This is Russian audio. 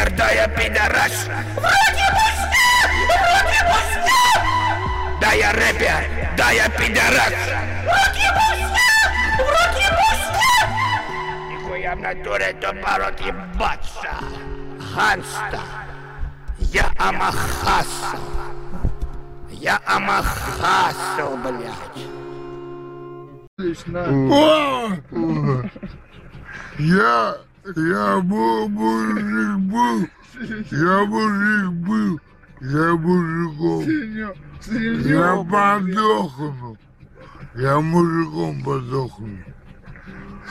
рэпер, да я пидорас. В руки пусти! В руки пусти! Да я рэпер, да я пидорас. В руки пусти! В руки пусти! Нихуя в натуре тупорот ебаться. Ганста. Я Амахасов. Я Амахасов, блядь. Я мужик был, я мужиком. Я подохну, я мужиком подохну.